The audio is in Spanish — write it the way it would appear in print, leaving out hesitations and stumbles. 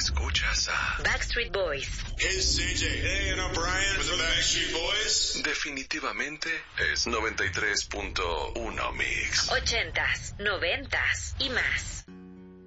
Escuchas a Backstreet Boys. Hey, it's CJ. Hey, and I'm Brian with the Backstreet Boys. Definitivamente es 93.1 Mix. 80s, 90s y más.